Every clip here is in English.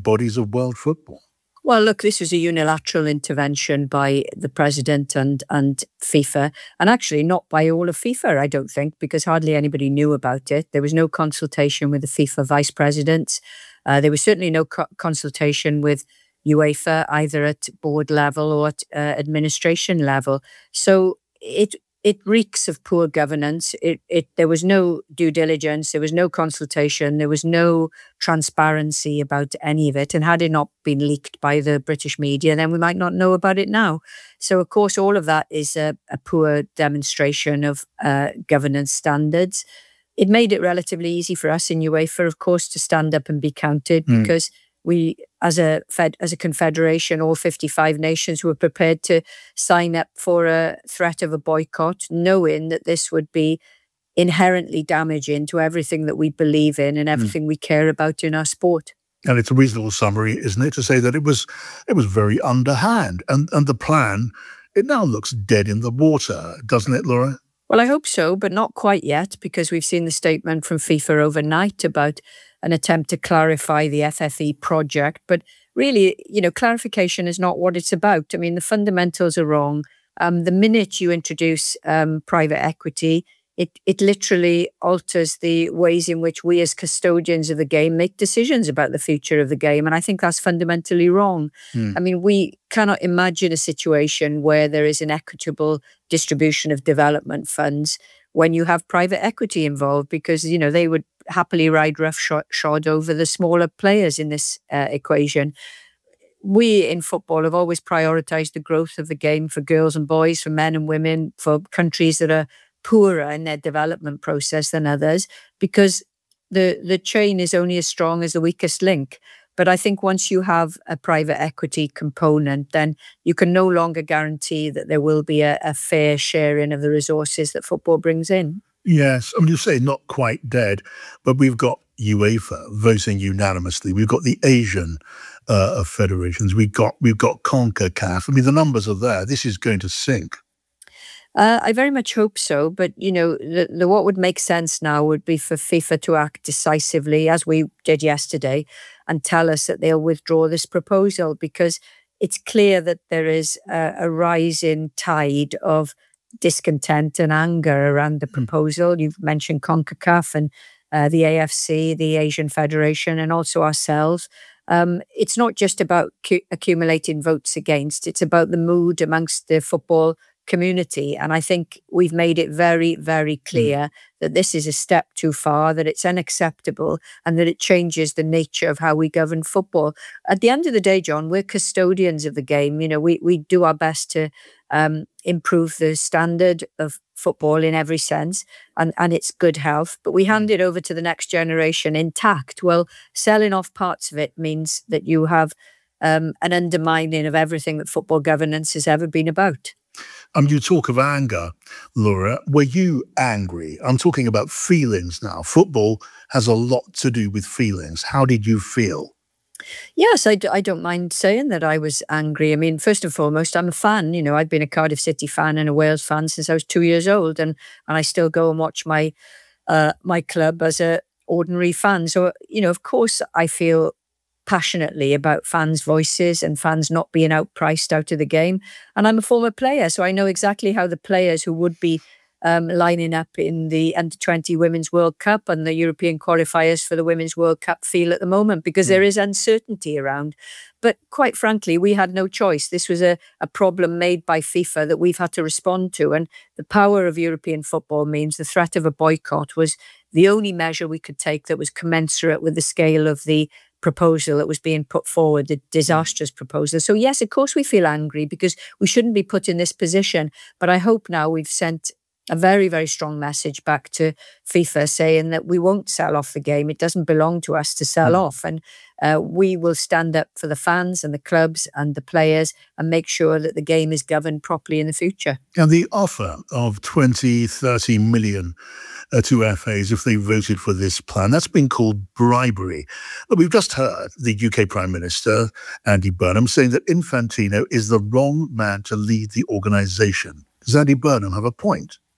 bodies of world football? Well, look, this was a unilateral intervention by the president and FIFA, and actually not by all of FIFA, I don't think, because hardly anybody knew about it. There was no consultation with the FIFA vice presidents. There was certainly no consultation with UEFA, either at board level or at administration level. So it reeks of poor governance. There was no due diligence. There was no consultation. There was no transparency about any of it. And had it not been leaked by the British media, then we might not know about it now. So, of course, all of that is a poor demonstration of governance standards. It made it relatively easy for us in UEFA, of course, to stand up and be counted because we, as a confederation, all 55 nations were prepared to sign up for a threat of a boycott, knowing that this would be inherently damaging to everything that we believe in and everything we care about in our sport. And it's a reasonable summary, isn't it, to say that it was very underhand. And the plan, it now looks dead in the water, doesn't it, Laura? Well, I hope so, but not quite yet, because we've seen the statement from FIFA overnight about an attempt to clarify the FFE project. But really, clarification is not what it's about. I mean, the fundamentals are wrong. The minute you introduce private equity, it literally alters the ways in which we as custodians of the game make decisions about the future of the game. And I think that's fundamentally wrong. I mean, we cannot imagine a situation where there is an equitable distribution of development funds when you have private equity involved, because, they would happily ride roughshod over the smaller players in this equation. We in football have always prioritized the growth of the game for girls and boys, for men and women, for countries that are poorer in their development process than others, because the chain is only as strong as the weakest link. But I think once you have a private equity component, then you can no longer guarantee that there will be a fair sharing of the resources that football brings in. Yes, I mean, you say not quite dead, but we've got UEFA voting unanimously. We've got the Asian federations. We've got CONCACAF. I mean, the numbers are there. This is going to sink. I very much hope so. But, what would make sense now would be for FIFA to act decisively, as we did yesterday, and tell us that they'll withdraw this proposal, because it's clear that there is a rising tide of discontent and anger around the proposal. You've mentioned CONCACAF and the AFC, the Asian Federation, and also ourselves. It's not just about accumulating votes against, it's about the mood amongst the football community. And I think we've made it very, very clear that this is a step too far, that it's unacceptable, and that it changes the nature of how we govern football. At the end of the day, John, we're custodians of the game. We do our best to improve the standard of football in every sense and its good health, but we hand it over to the next generation intact. Well, selling off parts of it means that you have an undermining of everything that football governance has ever been about. You talk of anger, Laura. Were you angry? I'm talking about feelings now. Football has a lot to do with feelings. How did you feel? Yes, I don't mind saying that I was angry. I mean, first and foremost, I'm a fan. I've been a Cardiff City fan and a Wales fan since I was 2 years old, and I still go and watch my club as a ordinary fan. So, of course, I feel passionately about fans' voices and fans not being outpriced out of the game. And I'm a former player, so I know exactly how the players who would be lining up in the Under-20 Women's World Cup and the European qualifiers for the Women's World Cup feel at the moment, because there is uncertainty around. But quite frankly, we had no choice. This was a problem made by FIFA that we've had to respond to. And the power of European football means the threat of a boycott was the only measure we could take that was commensurate with the scale of the proposal that was being put forward, the disastrous proposal. So yes, of course we feel angry, because we shouldn't be put in this position. But I hope now we've sent a very, very strong message back to FIFA saying that we won't sell off the game. It doesn't belong to us to sell off. And we will stand up for the fans and the clubs and the players and make sure that the game is governed properly in the future. And the offer of 20-30 million to FAs if they voted for this plan, that's been called bribery. But we've just heard the UK Prime Minister, Andy Burnham, saying that Infantino is the wrong man to lead the organisation. Does Andy Burnham have a point?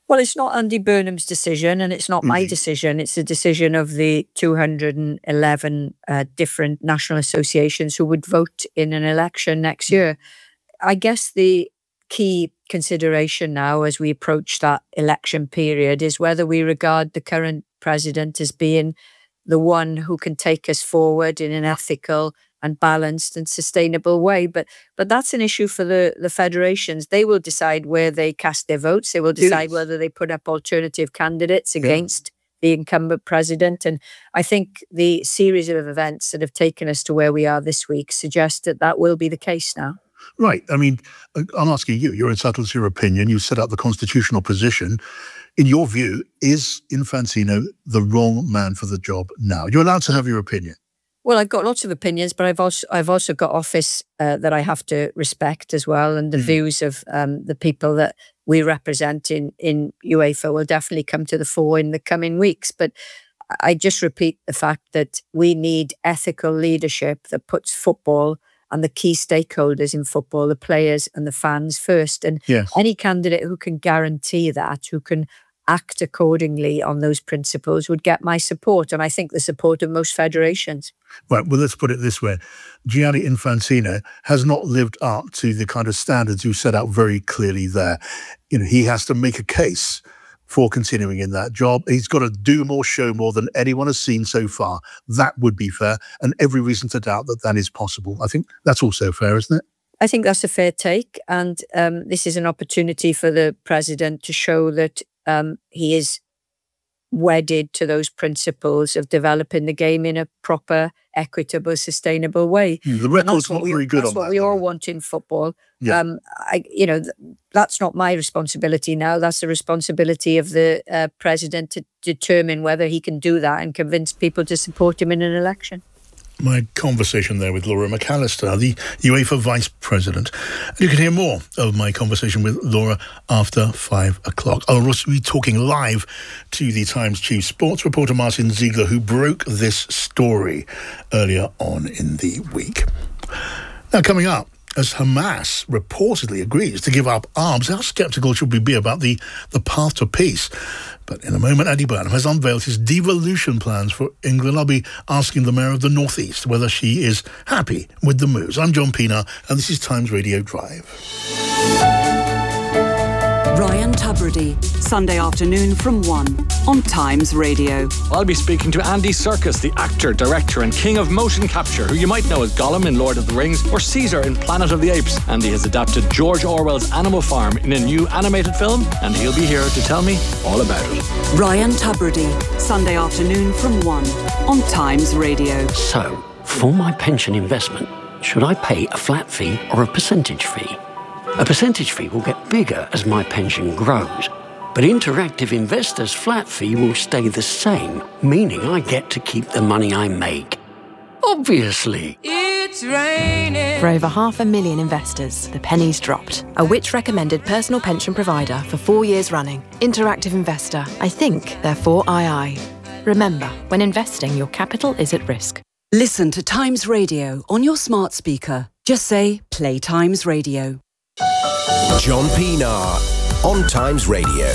Well, it's not Andy Burnham's decision, and it's not my decision. It's a decision of the 211 different national associations who would vote in an election next year. I guess the key consideration now as we approach that election period is whether we regard the current president as being the one who can take us forward in an ethical and balanced and sustainable way. But that's an issue for the federations. They will decide where they cast their votes. They will decide whether they put up alternative candidates against the incumbent president. And I think the series of events that have taken us to where we are this week suggest that that will be the case now. Right. I mean, I'm asking you, you're entitled to your opinion. You set out the constitutional position. In your view, is Infantino the wrong man for the job now? You're allowed to have your opinion. Well, I've got lots of opinions, but I've also got office that I have to respect as well, and the views of the people that we represent in UEFA will definitely come to the fore in the coming weeks. But I just repeat the fact that we need ethical leadership that puts football and the key stakeholders in football, the players and the fans first. And any candidate who can guarantee that, who can act accordingly on those principles, would get my support, and I think the support of most federations. Right, well, let's put it this way. Gianni Infantino has not lived up to the kind of standards you set out very clearly there. You know, he has to make a case for continuing in that job. He's got to do more, show more than anyone has seen so far. That would be fair, and every reason to doubt that that is possible. I think that's also fair, isn't it? I think that's a fair take, and this is an opportunity for the president to show that he is wedded to those principles of developing the game in a proper, equitable, sustainable way. The record's not very good on that. That's what we all want in football. That's not my responsibility now. That's the responsibility of the president to determine whether he can do that and convince people to support him in an election. My conversation there with Laura McAllister, the UEFA Vice President. And you can hear more of my conversation with Laura after 5 o'clock. I'll also be talking live to the Times chief sports reporter Martin Ziegler, who broke this story earlier on in the week. Now, coming up, as Hamas reportedly agrees to give up arms, how sceptical should we be about the path to peace? But in a moment, Andy Burnham has unveiled his devolution plans for England. I'll be asking the Mayor of the North East whether she is happy with the moves. I'm John Pienaar, and this is Times Radio Drive. Ryan Tubridy, Sunday afternoon from 1 on Times Radio. I'll be speaking to Andy Serkis, the actor, director and king of motion capture, who you might know as Gollum in Lord of the Rings or Caesar in Planet of the Apes. Andy has adapted George Orwell's Animal Farm in a new animated film, and he'll be here to tell me all about it. Ryan Tubridy, Sunday afternoon from 1 on Times Radio. So, for my pension investment, should I pay a flat fee or a percentage fee? A percentage fee will get bigger as my pension grows, but Interactive Investor's flat fee will stay the same, meaning I get to keep the money I make. Obviously. It's raining. For over 500,000 investors, the penny's dropped. A Which-recommended personal pension provider for 4 years running. Interactive Investor. I think, therefore I. Remember, when investing, your capital is at risk. Listen to Times Radio on your smart speaker. Just say, play Times Radio. John Pienaar on Times Radio.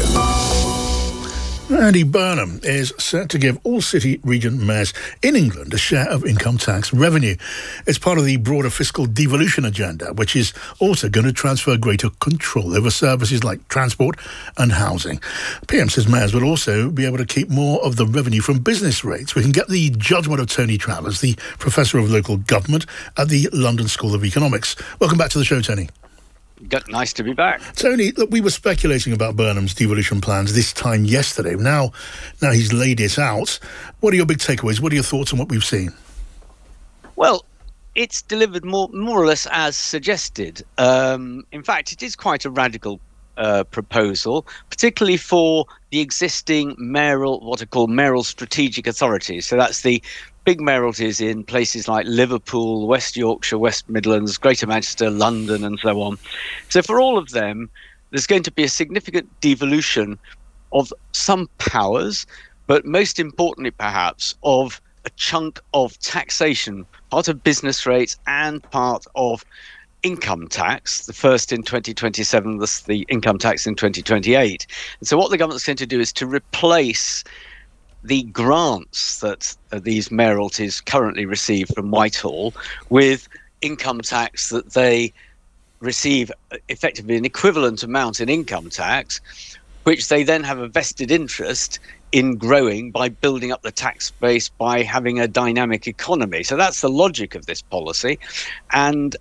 Andy Burnham is set to give all city region mayors in England a share of income tax revenue. It's part of the broader fiscal devolution agenda, which is also going to transfer greater control over services like transport and housing. PM says mayors will also be able to keep more of the revenue from business rates. We can get the judgment of Tony Travers, the Professor of Local Government at the London School of Economics. Welcome back to the show, Tony. Nice to be back. Tony, look, we were speculating about Burnham's devolution plans this time yesterday. Now he's laid it out. What are your big takeaways? What are your thoughts on what we've seen? Well, it's delivered more or less as suggested. In fact, it is quite a radical proposal, particularly for the existing what are called mayoral strategic authorities. So that's the big mayoralties in places like Liverpool, West Yorkshire, West Midlands, Greater Manchester, London, and so on. So for all of them, there's going to be a significant devolution of some powers, but most importantly, perhaps, of a chunk of taxation, part of business rates and part of income tax, the first in 2027, the income tax in 2028. And so what the government's going to do is to replace the grants that these mayoralties currently receive from Whitehall with income tax that they receive effectively an equivalent amount in income tax, which they then have a vested interest in growing by building up the tax base, by having a dynamic economy. So that's the logic of this policy. And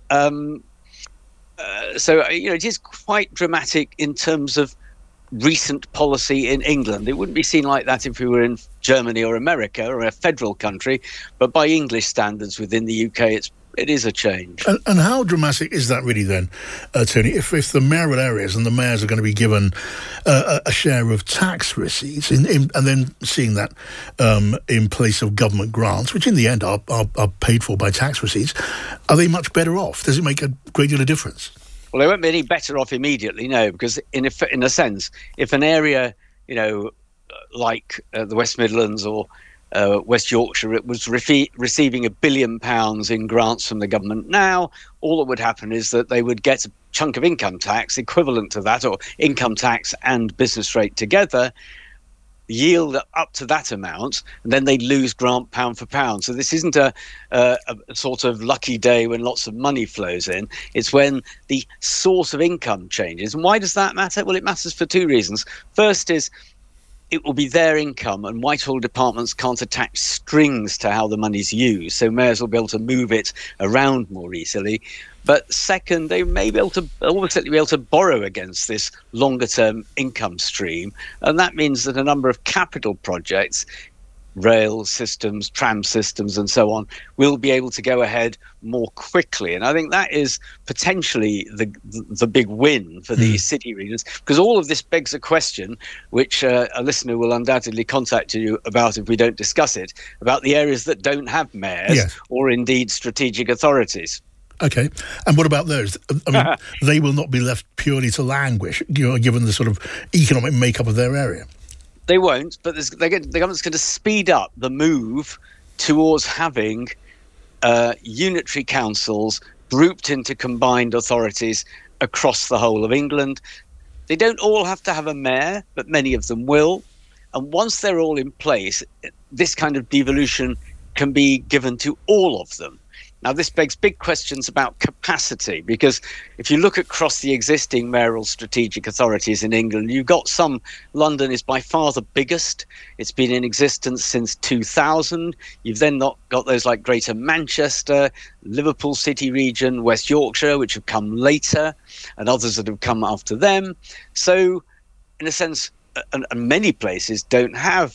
so, it is quite dramatic in terms of recent policy in England. It wouldn't be seen like that if we were in Germany or America or a federal country, but by English standards within the UK, it is a change. And how dramatic is that really then, Tony? If the mayoral areas and the mayors are going to be given a share of tax receipts and then seeing that in place of government grants, which in the end are paid for by tax receipts, are they much better off? Does it make a great deal of difference? Well, they won't be any better off immediately, no, because in a sense, if an area, like the West Midlands or West Yorkshire, it was receiving £1 billion in grants from the government now, all that would happen is that they would get a chunk of income tax equivalent to that, or income tax and business rate together, yield up to that amount, and then they lose grant pound for pound. So this isn't a sort of lucky day when lots of money flows in. It's when the source of income changes. And why does that matter? Well, it matters for two reasons. First is it will be their income, and Whitehall departments can't attach strings to how the money's used, so mayors will be able to move it around more easily. But second, they may be able to borrow against this longer-term income stream, and that means that a number of capital projects, rail systems, tram systems, and so on, will be able to go ahead more quickly. And I think that is potentially the big win for these city regions, because all of this begs a question, which a listener will undoubtedly contact you about if we don't discuss it, about the areas that don't have mayors or indeed strategic authorities. Okay. And what about those? I mean, they will not be left purely to languish, given the sort of economic makeup of their area. They won't, but the government's going to speed up the move towards having unitary councils grouped into combined authorities across the whole of England. They don't all have to have a mayor, but many of them will. And once they're all in place, this kind of devolution can be given to all of them. Now, this begs big questions about capacity, because if you look across the existing mayoral strategic authorities in England, you've got some. London is by far the biggest. It's been in existence since 2000. You've then got those like Greater Manchester, Liverpool City region, West Yorkshire, which have come later, and others that have come after them. So, in a sense, and many places don't have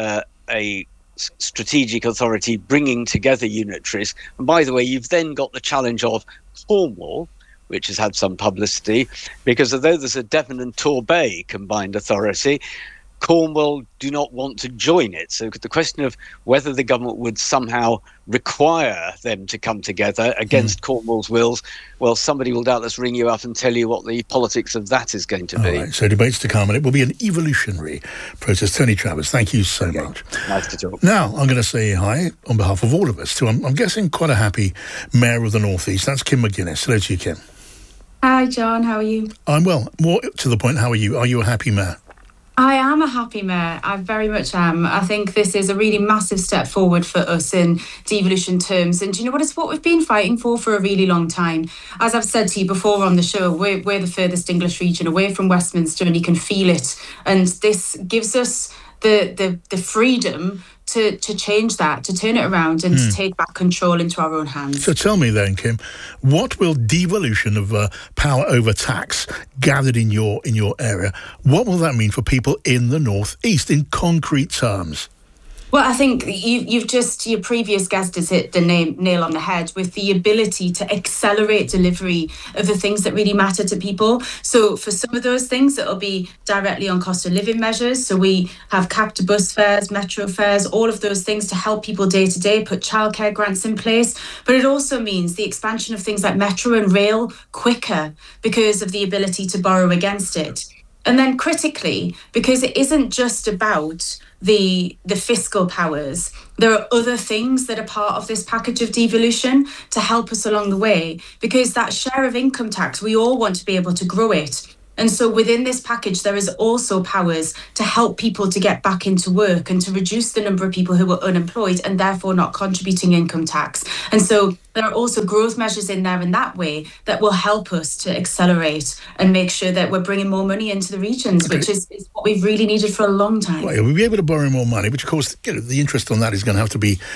a strategic authority bringing together unitaries. And by the way, you've then got the challenge of Cornwall, which has had some publicity, because although there's a Devon and Torbay combined authority, Cornwall do not want to join it. So the question of whether the government would somehow require them to come together against Cornwall's wills, well, somebody will doubtless ring you up and tell you what the politics of that is going to be. Right, so debates to come, and it will be an evolutionary process. Tony Travers, thank you so much. Nice to talk. Now, I'm going to say hi on behalf of all of us to, I'm guessing, quite a happy Mayor of the North East. That's Kim McGuinness. Hello to you, Kim. Hi, John. How are you? I'm well. More to the point, how are you? Are you a happy mayor? I am a happy mayor. I very much am. I think this is a really massive step forward for us in devolution terms. And do you know what? It's what we've been fighting for a really long time. As I've said to you before on the show, we're the furthest English region away from Westminster, and you can feel it. And this gives us the freedom to change that, to turn it around and to take back control into our own hands. So tell me then, Kim, what will devolution of power over tax gathered in your area, what will that mean for people in the North East in concrete terms? Well, I think your previous guest has hit the nail on the head with the ability to accelerate delivery of the things that really matter to people. So for some of those things, it'll be directly on cost of living measures. So we have capped bus fares, metro fares, all of those things to help people day to day, put childcare grants in place. But it also means the expansion of things like metro and rail quicker because of the ability to borrow against it. And then critically, because it isn't just about the fiscal powers, there are other things that are part of this package of devolution to help us along the way, because that share of income tax, we all want to be able to grow it. And so within this package, there is also powers to help people to get back into work and to reduce the number of people who are unemployed and therefore not contributing income tax. And so there are also growth measures in there in that way that will help us to accelerate and make sure that we're bringing more money into the regions, which is what we've really needed for a long time. Right, we'll be able to borrow more money, which of course, the interest on that is going to have to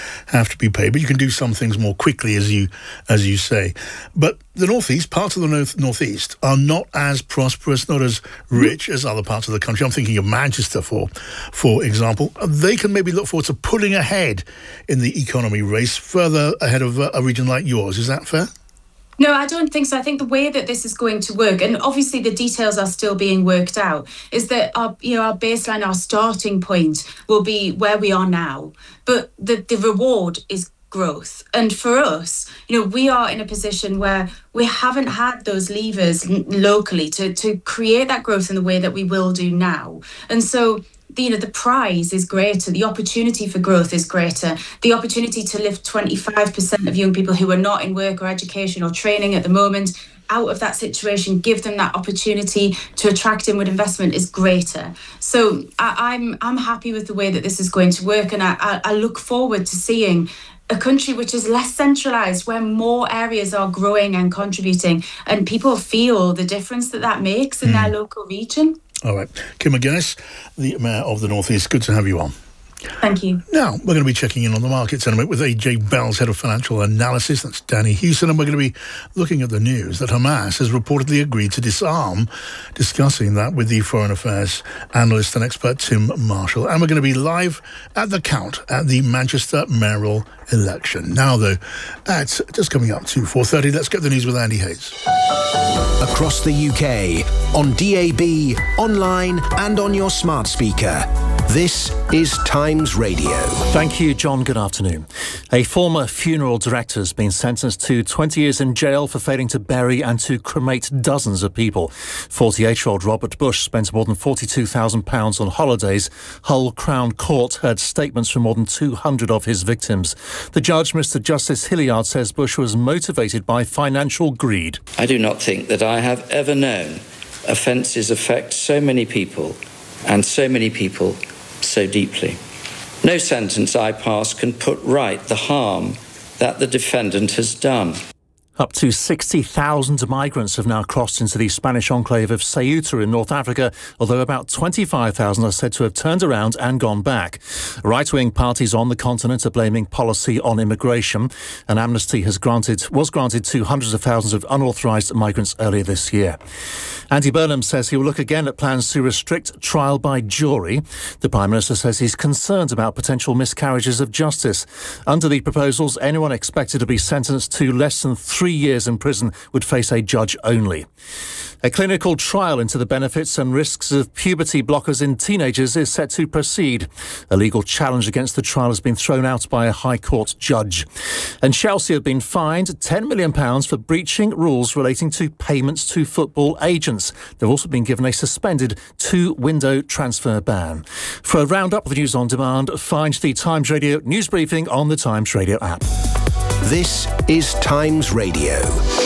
be paid. But you can do some things more quickly, as you say. But the northeast, parts of the northeast, are not as prosperous, not as rich as other parts of the country. I'm thinking of Manchester, for example. They can maybe look forward to pulling ahead in the economy race, further ahead of a region like yours. Is that fair? No, I don't think so. I think the way that this is going to work, and obviously the details are still being worked out, is that our baseline, our starting point will be where we are now. But the reward is growth. And for us, we are in a position where we haven't had those levers locally to create that growth in the way that we will do now. And so the prize is greater, the opportunity for growth is greater, the opportunity to lift 25% of young people who are not in work or education or training at the moment out of that situation, give them that opportunity to attract inward investment is greater. So I'm happy with the way that this is going to work, and I look forward to seeing a country which is less centralised, where more areas are growing and contributing, and people feel the difference that makes in their local region. All right. Kim McGuinness, the Mayor of the North East, good to have you on. Thank you. Now, we're going to be checking in on the markets in a minute with AJ Bell's Head of Financial Analysis. That's Danny Hewson. And we're going to be looking at the news that Hamas has reportedly agreed to disarm, discussing that with the Foreign Affairs analyst and expert Tim Marshall. And we're going to be live at the count at the Manchester mayoral election. Now, though, it's just coming up to 4:30. Let's get the news with Andy Hayes. Across the UK, on DAB, online and on your smart speaker. This is Times Radio. Thank you, John. Good afternoon. A former funeral director has been sentenced to 20 years in jail for failing to bury and to cremate dozens of people. 48-year-old Robert Bush spent more than £42,000 on holidays. Hull Crown Court heard statements from more than 200 of his victims. The judge, Mr. Justice Hilliard, says Bush was motivated by financial greed. I do not think that I have ever known offences affect so many people and so many people so deeply. No sentence I pass can put right the harm that the defendant has done. Up to 60,000 migrants have now crossed into the Spanish enclave of Ceuta in North Africa, although about 25,000 are said to have turned around and gone back. Right-wing parties on the continent are blaming policy on immigration. An amnesty was granted to hundreds of thousands of unauthorised migrants earlier this year. Andy Burnham says he will look again at plans to restrict trial by jury. The Prime Minister says he's concerned about potential miscarriages of justice. Under the proposals, anyone expected to be sentenced to less than 3 years in prison would face a judge only. A clinical trial into the benefits and risks of puberty blockers in teenagers is set to proceed. A legal challenge against the trial has been thrown out by a High Court judge. And Chelsea have been fined £10 million for breaching rules relating to payments to football agents. They've also been given a suspended 2-window transfer ban. For a roundup of the news on demand, find the Times Radio news briefing on the Times Radio app. This is Times Radio.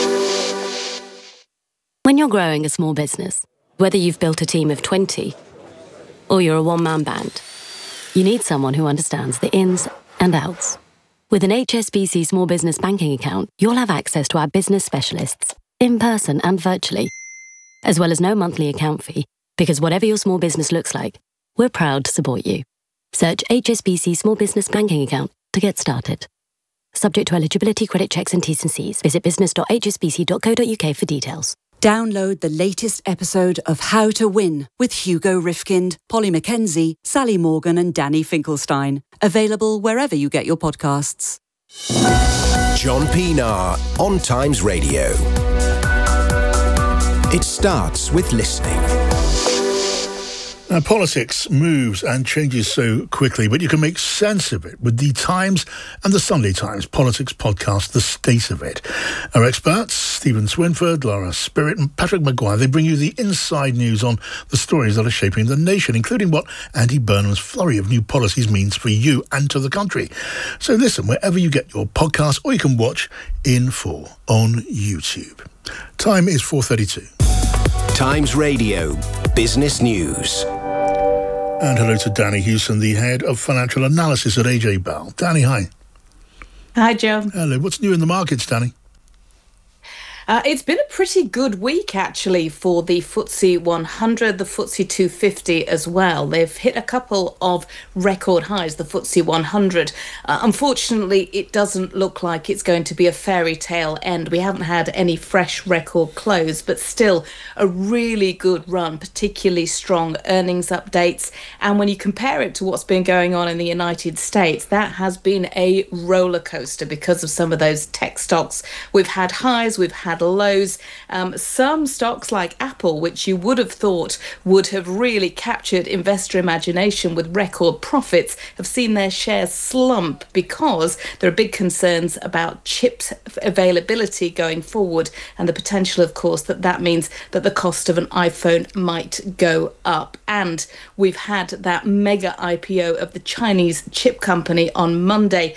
When you're growing a small business, whether you've built a team of 20 or you're a one-man band, you need someone who understands the ins and outs. With an HSBC Small Business Banking account, you'll have access to our business specialists, in person and virtually, as well as no monthly account fee, because whatever your small business looks like, we're proud to support you. Search HSBC Small Business Banking account to get started. Subject to eligibility, credit checks and T's and C's. Visit business.hsbc.co.uk for details. Download the latest episode of How to Win with Hugo Rifkind, Polly Mackenzie, Sally Morgan and Danny Finkelstein. Available wherever you get your podcasts. John Pienaar on Times Radio. It starts with listening. Now, politics moves and changes so quickly, but you can make sense of it with the Times and the Sunday Times politics podcast, The State of It. Our experts, Stephen Swinford, Laura Spirit and Patrick Maguire, they bring you the inside news on the stories that are shaping the nation, including what Andy Burnham's flurry of new policies means for you and to the country. So listen wherever you get your podcast, or you can watch in full on YouTube. Time is 4:32. Times Radio Business News. And hello to Danny Hewson, the head of financial analysis at AJ Bell. Danny, hi. Hi, Joe. Hello. What's new in the markets, Danny? It's been a pretty good week, actually, for the FTSE 100, the FTSE 250 as well. They've hit a couple of record highs, the FTSE 100. Unfortunately, it doesn't look like it's going to be a fairy tale end. We haven't had any fresh record close, but still a really good run, particularly strong earnings updates. And when you compare it to what's been going on in the United States, that has been a roller coaster because of some of those tech stocks. We've had highs, we've had lows. Some stocks like Apple, which you would have thought would have really captured investor imagination with record profits, have seen their shares slump because there are big concerns about chips availability going forward, and the potential, of course, that means that the cost of an iPhone might go up. And we've had that mega IPO of the Chinese chip company on Monday,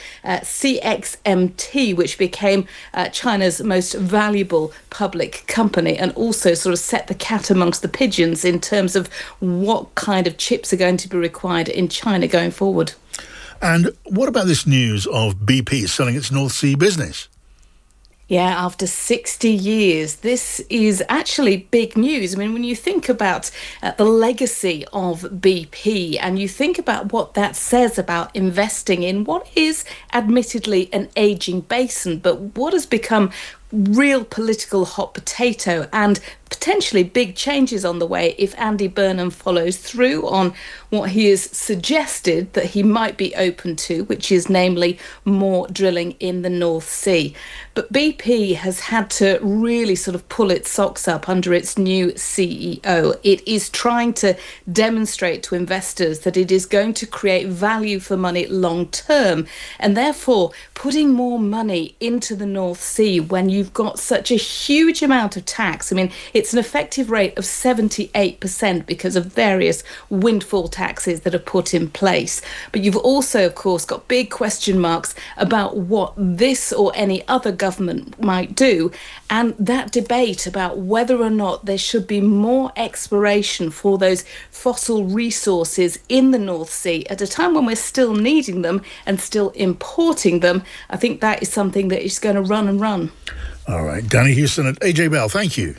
CXMT, which became China's most valuable public company, and also sort of set the cat amongst the pigeons in terms of what kind of chips are going to be required in China going forward. And what about this news of BP selling its North Sea business? Yeah, after 60 years, this is actually big news. I mean, when you think about the legacy of BP and you think about what that says about investing in what is admittedly an aging basin, but what has become real political hot potato and potentially big changes on the way if Andy Burnham follows through on what he has suggested that he might be open to, which is namely more drilling in the North Sea. But BP has had to really sort of pull its socks up under its new CEO. It is trying to demonstrate to investors that it is going to create value for money long term, and therefore putting more money into the North Sea when you've got such a huge amount of tax. I mean, it's an effective rate of 78% because of various windfall taxes that are put in place. But you've also, of course, got big question marks about what this or any other government might do, and that debate about whether or not there should be more exploration for those fossil resources in the North Sea at a time when we're still needing them and still importing them. I think that is something that is going to run and run. All right. Danny Hewson at AJ Bell, thank you.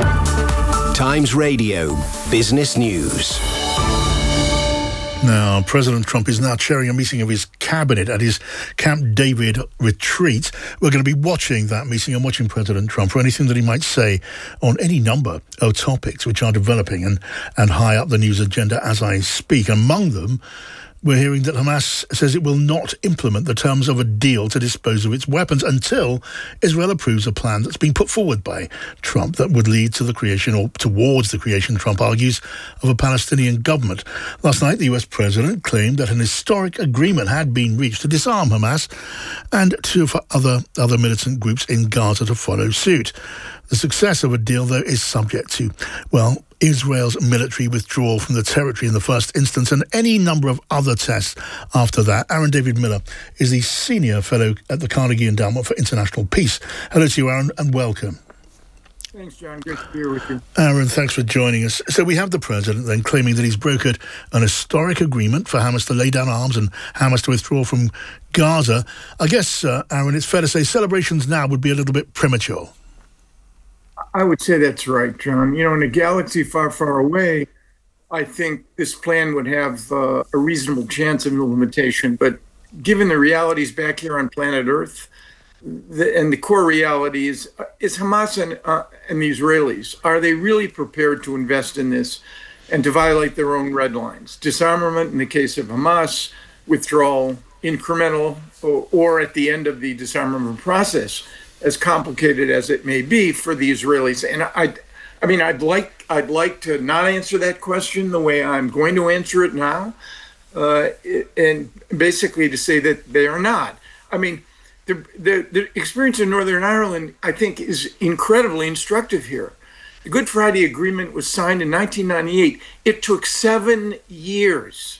Times Radio Business News. Now, President Trump is now chairing a meeting of his cabinet at his Camp David retreat. We're going to be watching that meeting and watching President Trump for anything that he might say on any number of topics which are developing and high up the news agenda as I speak. Among them, we're hearing that Hamas says it will not implement the terms of a deal to dispose of its weapons until Israel approves a plan that's been put forward by Trump that would lead to the creation, or towards the creation, Trump argues, of a Palestinian government. Last night, the US president claimed that an historic agreement had been reached to disarm Hamas and for other militant groups in Gaza to follow suit. The success of a deal, though, is subject to, well, Israel's military withdrawal from the territory in the first instance and any number of other tests after that. Aaron David Miller is the Senior Fellow at the Carnegie Endowment for International Peace. Hello to you, Aaron, and welcome. Thanks, John. Good to be here with you. Aaron, thanks for joining us. So we have the president then claiming that he's brokered an historic agreement for Hamas to lay down arms and Hamas to withdraw from Gaza. I guess, Aaron, it's fair to say celebrations now would be a little bit premature. I would say that's right, John. You know, in a galaxy far, far away, I think this plan would have a reasonable chance of implementation. But given the realities back here on planet Earth, and the core reality is Hamas and the Israelis, are they really prepared to invest in this and to violate their own red lines? Disarmament in the case of Hamas, withdrawal, incremental, or at the end of the disarmament process, as complicated as it may be for the Israelis. And I mean, I'd like to not answer that question the way I'm going to answer it now, and basically to say that they are not. I mean, the experience in Northern Ireland, I think, is incredibly instructive here. The Good Friday Agreement was signed in 1998. It took 7 years.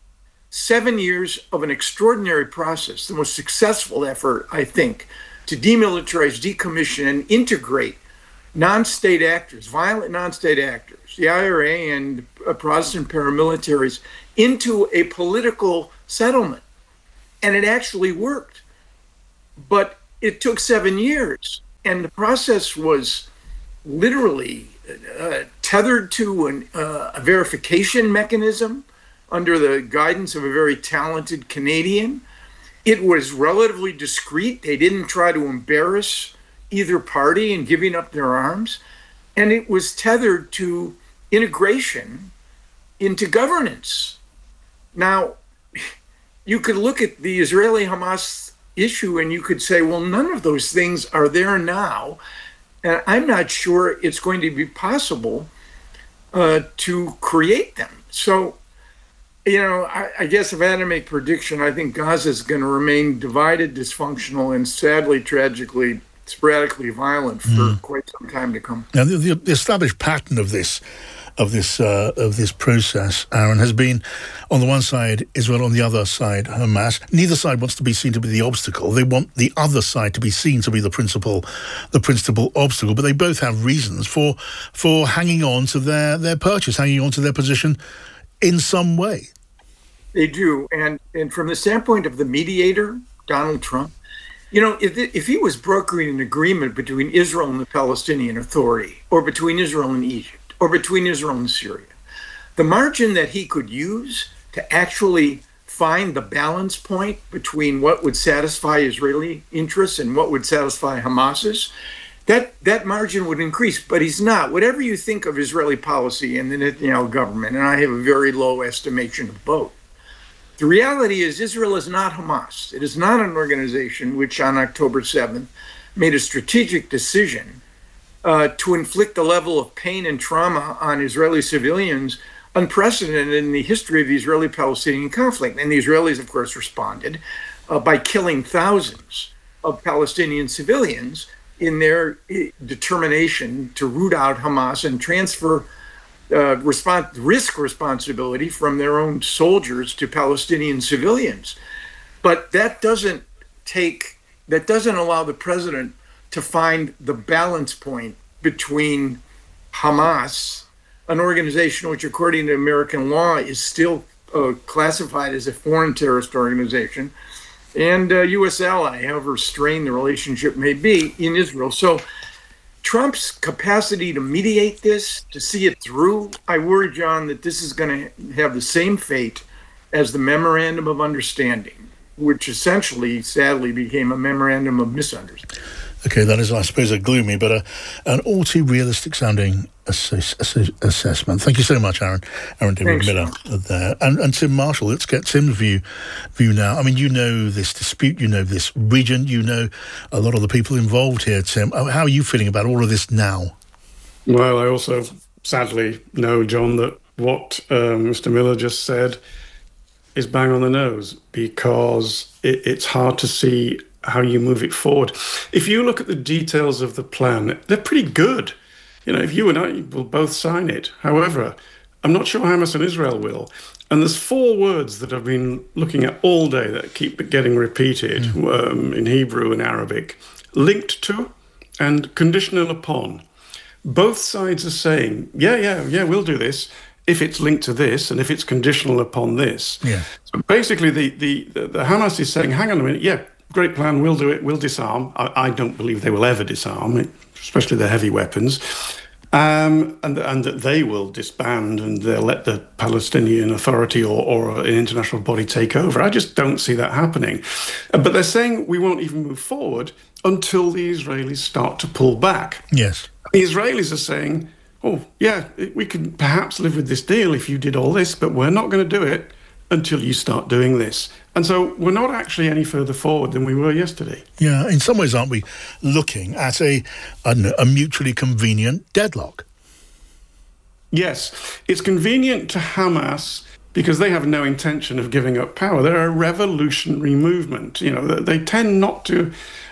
7 years of an extraordinary process, the most successful effort, I think, to demilitarize, decommission, and integrate non-state actors, violent non-state actors, the IRA and Protestant paramilitaries, into a political settlement. And it actually worked. But it took 7 years. And the process was literally tethered to a verification mechanism under the guidance of a very talented Canadian. It was relatively discreet. They didn't try to embarrass either party in giving up their arms. And it was tethered to integration into governance. Now, you could look at the Israeli-Hamas issue and you could say, well, none of those things are there now. And I'm not sure it's going to be possible to create them. So, you know, I guess if I had to make a prediction, I think Gaza is going to remain divided, dysfunctional, and sadly, tragically, sporadically violent for quite some time to come. Now, the established pattern of this process, Aaron, has been on the one side Israel, on the other side Hamas. Neither side wants to be seen to be the obstacle. They want the other side to be seen to be the principal obstacle. But they both have reasons for hanging on to their purchase, hanging on to their position in some way. They do, and from the standpoint of the mediator, Donald Trump, you know, if he was brokering an agreement between Israel and the Palestinian Authority, or between Israel and Egypt, or between Israel and Syria, the margin that he could use to actually find the balance point between what would satisfy Israeli interests and what would satisfy Hamas's, that margin would increase, but he's not. Whatever you think of Israeli policy and the Netanyahu government, and I have a very low estimation of both, the reality is Israel is not Hamas. It is not an organization which on October 7th made a strategic decision to inflict a level of pain and trauma on Israeli civilians unprecedented in the history of the Israeli-Palestinian conflict. And the Israelis, of course, responded by killing thousands of Palestinian civilians in their determination to root out Hamas and transfer risk responsibility from their own soldiers to Palestinian civilians. But that doesn't allow the president to find the balance point between Hamas, an organization which, according to American law, is still classified as a foreign terrorist organization, and a U.S. ally, however strained the relationship may be, in Israel. So Trump's capacity to mediate this, to see it through, I worry, John, that this is going to have the same fate as the Memorandum of Understanding, which essentially, sadly, became a Memorandum of Misunderstanding. Okay, that is, I suppose, a gloomy but an all too realistic-sounding assessment. Thank you so much, Aaron. Aaron David Miller there. And Tim Marshall, let's get Tim's view now. I mean, you know this dispute, you know this region, you know a lot of the people involved here, Tim. How are you feeling about all of this now? Well, I also sadly know, John, that what Mr. Miller just said is bang on the nose, because it's hard to see how you move it forward. If you look at the details of the plan, they're pretty good. You know, if you and I will both sign it. However, I'm not sure Hamas and Israel will. And there's 4 words that I've been looking at all day that keep getting repeated in Hebrew and Arabic: linked to and conditional upon. Both sides are saying, yeah, we'll do this if it's linked to this and if it's conditional upon this. Yeah. So basically, the Hamas is saying, hang on a minute, yeah, great plan, we'll do it, we'll disarm. I don't believe they will ever disarm, especially the heavy weapons. And that they will disband and they'll let the Palestinian Authority or an international body take over. I just don't see that happening. But they're saying we won't even move forward until the Israelis start to pull back. Yes. The Israelis are saying, oh, yeah, we can perhaps live with this deal if you did all this, but we're not going to do it until you start doing this. And so we're not actually any further forward than we were yesterday. Yeah, in some ways, aren't we looking at a mutually convenient deadlock? Yes, it's convenient to Hamas because they have no intention of giving up power. They're a revolutionary movement. You know, they tend not to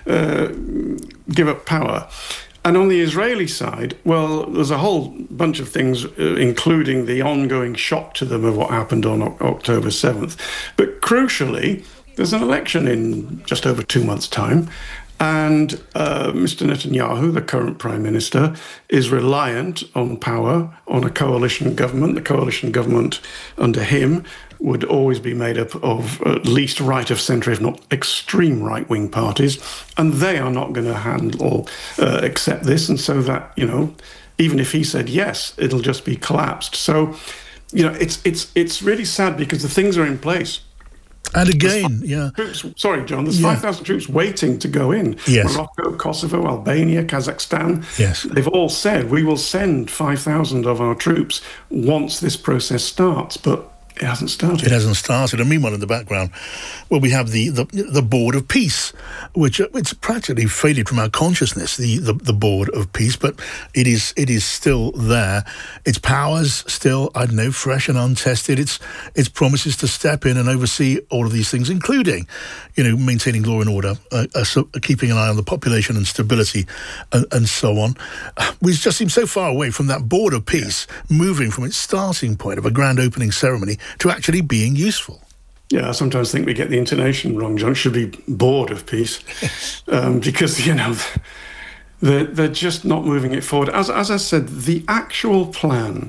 give up power. And on the Israeli side, well, there's a whole bunch of things, including the ongoing shock to them of what happened on October 7th. But crucially, there's an election in just over 2 months' time. And Mr. Netanyahu, the current prime minister, is reliant on power, on a coalition government. The coalition government under him would always be made up of at least right of centre, if not extreme right-wing parties. And they are not going to accept this. And so that, you know, even if he said yes, it'll just be collapsed. So, you know, it's really sad because the things are in place. And again, Sorry, John, there's 5,000 troops waiting to go in. Yes. Morocco, Kosovo, Albania, Kazakhstan. Yes. They've all said, we will send 5,000 of our troops once this process starts. But it hasn't started. It hasn't started. And meanwhile, in the background, well, we have the Board of Peace, which it's practically faded from our consciousness, the Board of Peace, but it is still there. Its powers still, I don't know, fresh and untested. Its promises to step in and oversee all of these things, including, you know, maintaining law and order, keeping an eye on the population and stability, and so on. We just seem so far away from that Board of Peace, moving from its starting point of a grand opening ceremony to actually being useful. Yeah, I sometimes think we get the intonation wrong, John. It should be Board of Peace, because, you know, they're just not moving it forward. As I said, the actual plan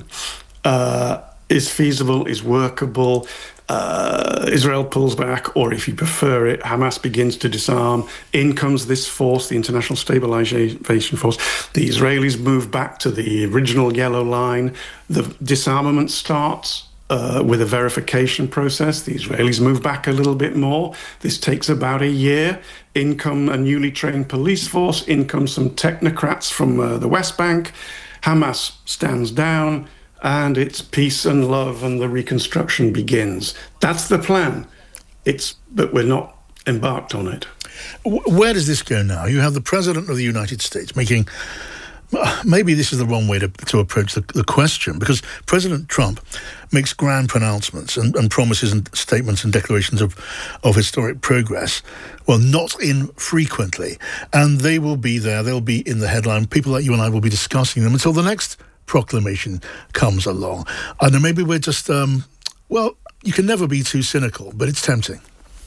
is feasible, is workable. Israel pulls back, or if you prefer it, Hamas begins to disarm. In comes this force, the International Stabilization Force. The Israelis move back to the original yellow line. The disarmament starts with a verification process. The Israelis move back a little bit more. This takes about a year. In come a newly trained police force. In come some technocrats from the West Bank. Hamas stands down, and it's peace and love, and the reconstruction begins. That's the plan. But we're not embarked on it. Where does this go now? You have the President of the United States making... Maybe this is the wrong way to approach the question, because President Trump makes grand pronouncements and promises and statements and declarations of historic progress, well, not infrequently. And they will be there. They'll be in the headline. People like you and I will be discussing them until the next proclamation comes along. I know maybe we're just, well, you can never be too cynical, but it's tempting.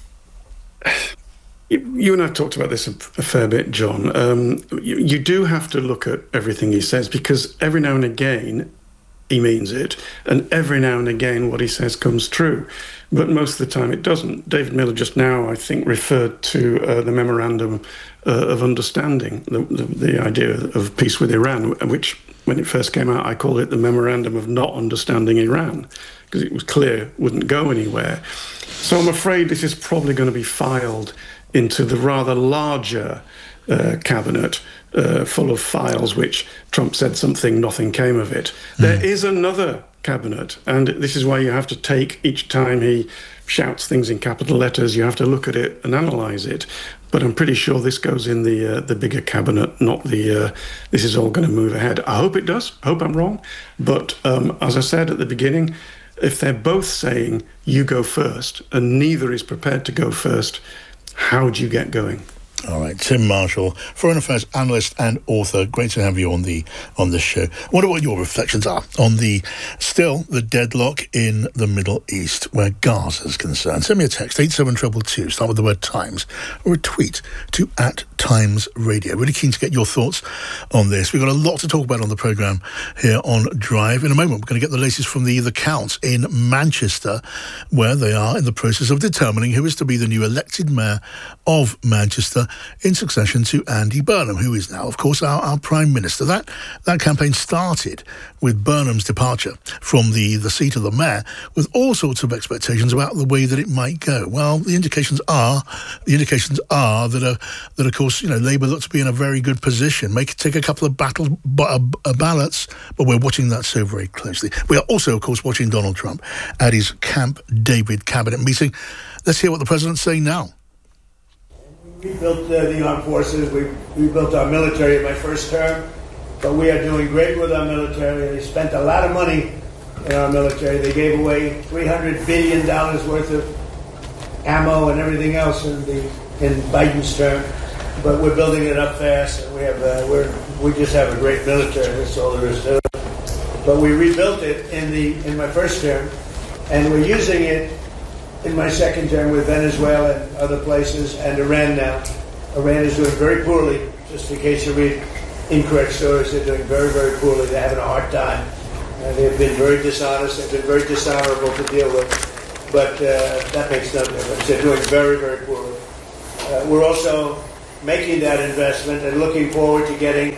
You and I have talked about this a fair bit, John. You do have to look at everything he says, because every now and again he means it, and every now and again what he says comes true. But most of the time it doesn't. David Miller just now, I think, referred to the Memorandum of Understanding, the idea of peace with Iran, which, when it first came out, I called it the Memorandum of Not Understanding Iran, because it was clear it wouldn't go anywhere. So I'm afraid this is probably going to be filed into the rather larger cabinet full of files, which Trump said something, nothing came of it. There is another cabinet, and this is why you have to take, each time he shouts things in capital letters, you have to look at it and analyse it. But I'm pretty sure this goes in the bigger cabinet, not the this is all going to move ahead. I hope it does. I hope I'm wrong. But as I said at the beginning, if they're both saying you go first and neither is prepared to go first, how do you get going? All right, Tim Marshall, foreign affairs analyst and author. Great to have you on the show. I wonder what your reflections are on the deadlock in the Middle East, where Gaza is concerned. Send me a text, 87222, start with the word Times, or a tweet to @TimesRadio. Really keen to get your thoughts on this. We've got a lot to talk about on the programme here on Drive. In a moment, we're going to get the latest from the Counts in Manchester, where they are in the process of determining who is to be the new elected mayor of Manchester, in succession to Andy Burnham, who is now, of course, our Prime Minister. That campaign started with Burnham's departure from the seat of the mayor, with all sorts of expectations about the way that it might go. Well, the indications are that of course, you know, Labour look to be in a very good position, take a couple of ballots, but we're watching that so very closely. We are also, of course, watching Donald Trump at his Camp David cabinet meeting. Let's hear what the president's saying now. We built the armed forces. We built our military in my first term. but we are doing great with our military. They spent a lot of money in our military. They gave away $300 billion worth of ammo and everything else in Biden's term. But we're building it up fast, and we just have a great military. That's all there is to it. But we rebuilt it in my first term, and we're using it in my second term with Venezuela and other places, and Iran now. Iran is doing very poorly. Just in case you read incorrect stories, they're doing very, very poorly. They're having a hard time. They've been very dishonest. They've been very dishonorable to deal with. But that makes no difference. They're doing very, very poorly. We're also making that investment and looking forward to getting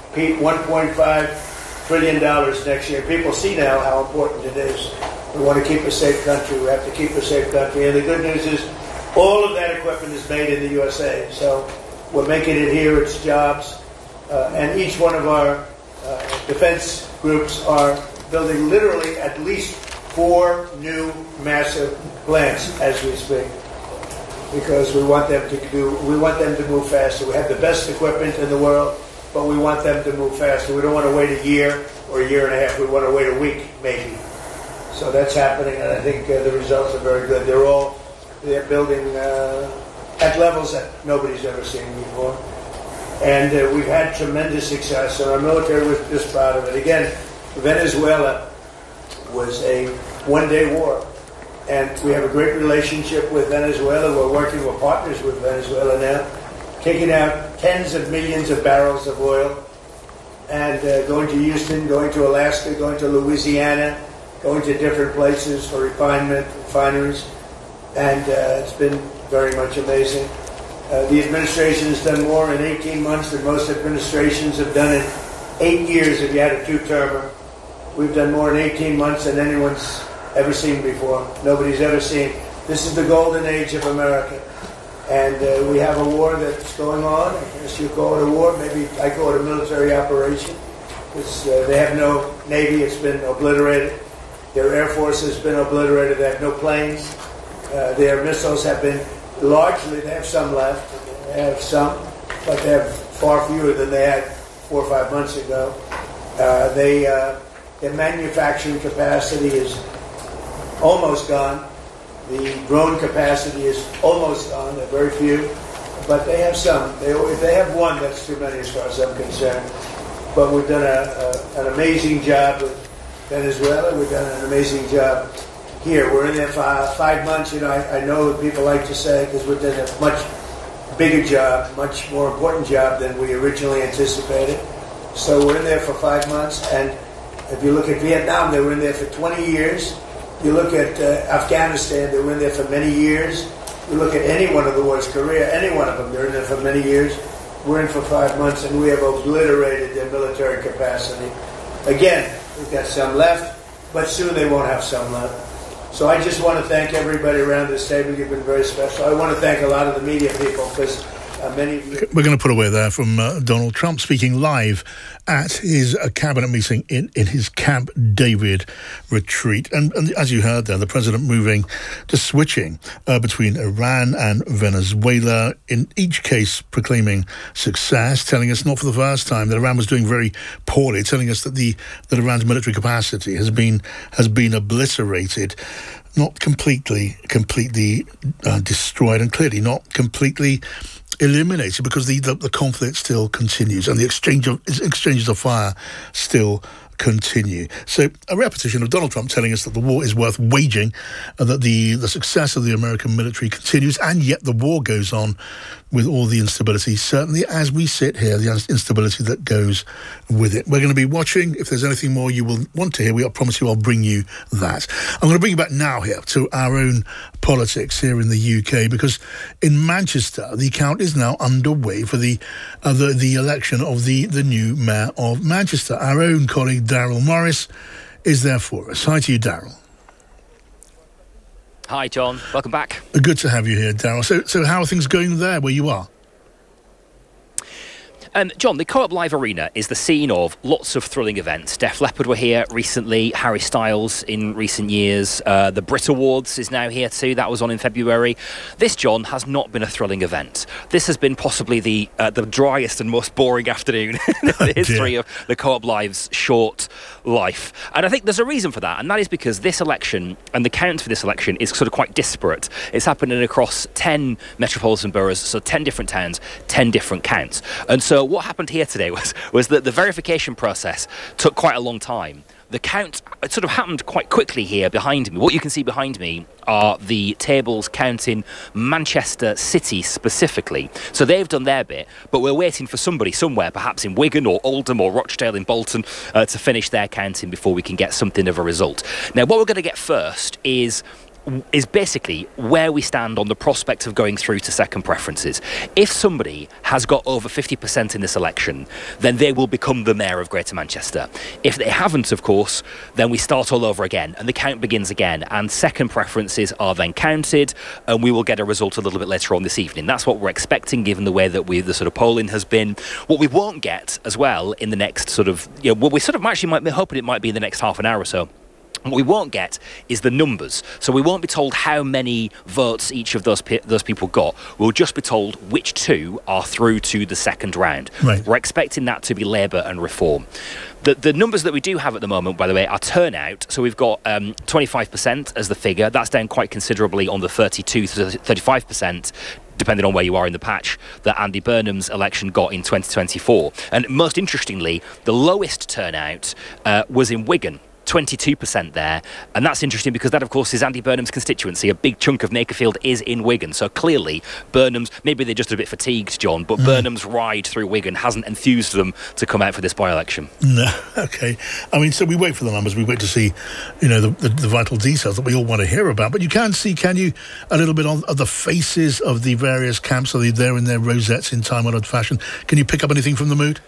$1.5 trillion next year. People see now how important it is. We want to keep a safe country. We have to keep a safe country. And the good news is all of that equipment is made in the USA. So we're making it here. It's jobs. And each one of our defense groups are building literally at least 4 new massive plants as we speak, because we want them to move faster. We have the best equipment in the world, but we want them to move faster. We don't want to wait a year or a year and a half. We want to wait a week, maybe. So that's happening, and I think the results are very good. They're building at levels that nobody's ever seen before. And we've had tremendous success, and our military was just proud of it. Again, Venezuela was a one-day war, and we have a great relationship with Venezuela. We're working with partners with Venezuela now, taking out tens of millions of barrels of oil, and going to Houston, going to Alaska, going to Louisiana, going to different places for refineries, and it's been very much amazing. The administration has done more in 18 months than most administrations have done in 8 years if you had a two-termer. We've done more in 18 months than anyone's ever seen before. Nobody's ever seen. This is the golden age of America. And we have a war that's going on. I guess you call it a war. Maybe I call it a military operation. They have no Navy. It's been obliterated. Their Air Force has been obliterated. They have no planes. Their missiles have been largely, they have some left. They have some, but they have far fewer than they had 4 or 5 months ago. Their manufacturing capacity is almost gone. The drone capacity is almost gone. There are very few, but they have some. If they have one, that's too many as far as I'm concerned. But we've done an amazing job with Venezuela. We've done an amazing job here. We're in there for 5 months. You know, I know that people like to say, because we've done a much bigger job, much more important job than we originally anticipated. So we're in there for 5 months, and if you look at Vietnam, they were in there for 20 years. You look at Afghanistan, they were in there for many years. You look at any one of the wars, Korea, any one of them, they're in there for many years. We're in for 5 months, and we have obliterated their military capacity. Again, we've got some left, but soon they won't have some left. So I just want to thank everybody around this table. You've been very special. I want to thank a lot of the media people, because many of you... We're going to put away there from Donald Trump speaking live at his cabinet meeting in his Camp David retreat. And as you heard there, the president moving to switching between Iran and Venezuela, in each case proclaiming success, telling us not for the first time that Iran was doing very poorly, telling us that Iran's military capacity has been obliterated, not completely destroyed, and clearly not completely eliminated, because the conflict still continues and the exchanges of fire still continue. So a repetition of Donald Trump telling us that the war is worth waging, that the success of the American military continues, and yet the war goes on with all the instability, certainly as we sit here, the instability that goes with it. We're going to be watching. If there's anything more you will want to hear, I promise you I'll bring you that. I'm going to bring you back now here to our own politics here in the UK, because in Manchester, the count is now underway for the election of the new mayor of Manchester. Our own colleague Daryl Morris is there for us. Hi to you, Daryl. Hi, John. Welcome back. Good to have you here, Daryl. So how are things going there where you are? John, the Co-op Live Arena is the scene of lots of thrilling events. Def Leppard were here recently, Harry Styles in recent years. The Brit Awards is now here too. That was on in February. This, John, has not been a thrilling event. This has been possibly the driest and most boring afternoon in the history of the Co-op Live's short life. And I think there's a reason for that, and that is because this election and the count for this election is sort of quite disparate. It's happening across 10 metropolitan boroughs, so 10 different towns, 10 different counts. And so what happened here today was that the verification process took quite a long time. The count, it sort of happened quite quickly here behind me. What you can see behind me are the tables counting Manchester City specifically. So they've done their bit, but we're waiting for somebody somewhere, perhaps in Wigan or Oldham or Rochdale in Bolton, to finish their counting before we can get something of a result. Now, what we're going to get first is basically where we stand on the prospect of going through to second preferences. If somebody has got over 50% in this election, then they will become the mayor of Greater Manchester. If they haven't, of course, then we start all over again and the count begins again, and second preferences are then counted and we will get a result a little bit later on this evening. That's what we're expecting, given the way that the sort of polling has been. What we won't get as well in the next sort of, what we sort of actually might be hoping it might be in the next half an hour or so, what we won't get is the numbers. So we won't be told how many votes each of those people got. We'll just be told which two are through to the second round. Right. We're expecting that to be Labour and Reform. The numbers that we do have at the moment, by the way, are turnout. So we've got 25% as the figure. That's down quite considerably on the 32 to 35%, depending on where you are in the patch, that Andy Burnham's election got in 2024. And most interestingly, the lowest turnout was in Wigan. 22% there, and that's interesting because that, of course, is Andy Burnham's constituency. A big chunk of Nakerfield is in Wigan, so clearly Burnham's, maybe they're just a bit fatigued, John, but Burnham's ride through Wigan hasn't enthused them to come out for this by-election. No, okay. I mean, so we wait for the numbers, we wait to see, the vital details that we all want to hear about, but you can see, can you, a little bit of the faces of the various camps? Are they there in their rosettes in time-honoured fashion? Can you pick up anything from the mood?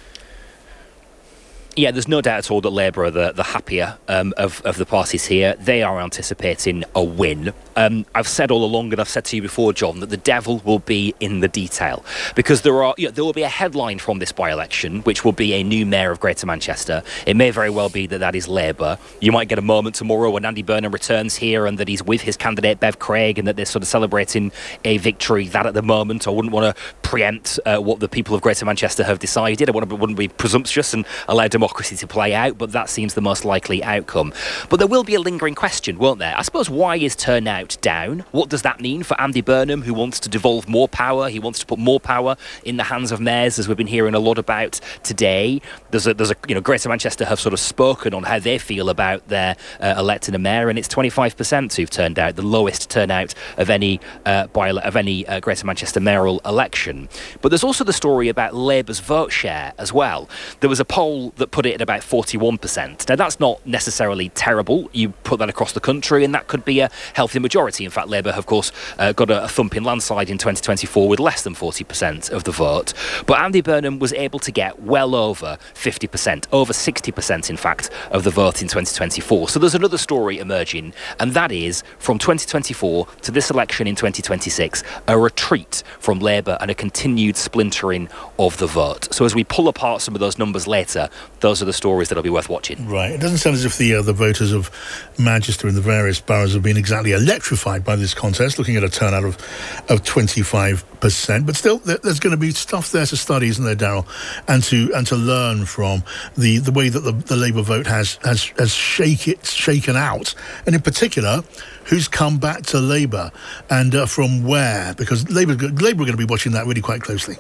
Yeah, there's no doubt at all that Labour are the happier of the parties here. They are anticipating a win. I've said all along, and I've said to you before, John, that the devil will be in the detail, because there will be a headline from this by-election, which will be a new mayor of Greater Manchester. It may very well be that is Labour. You might get a moment tomorrow when Andy Burnham returns here and that he's with his candidate Bev Craig and that they're sort of celebrating a victory. That at the moment, I wouldn't want to preempt what the people of Greater Manchester have decided. I wouldn't be presumptuous and allow democracy to play out, but that seems the most likely outcome. But there will be a lingering question, won't there? I suppose, why is turnout down? What does that mean for Andy Burnham, who wants to devolve more power? He wants to put more power in the hands of mayors, as we've been hearing a lot about today. There's a Greater Manchester have sort of spoken on how they feel about their electing a mayor, and it's 25% who've turned out, the lowest turnout of any Greater Manchester mayoral election. But there's also the story about Labour's vote share as well. There was a poll that put it at about 41%. Now, that's not necessarily terrible. You put that across the country, and that could be a healthy majority. In fact, Labour, of course, got a thumping landslide in 2024 with less than 40% of the vote. But Andy Burnham was able to get well over 50%, over 60%, in fact, of the vote in 2024. So there's another story emerging, and that is, from 2024 to this election in 2026, a retreat from Labour and a continued splintering of the vote. So as we pull apart some of those numbers later, those are the stories that'll be worth watching. Right. It doesn't sound as if the voters of Manchester in the various boroughs have been exactly electrified by this contest, looking at a turnout of 25%. But still, there's going to be stuff there to study, isn't there, Daryl, and to learn from the way that the Labour vote has shaken out, and in particular, who's come back to Labour and from where, because Labour are going to be watching that really quite closely.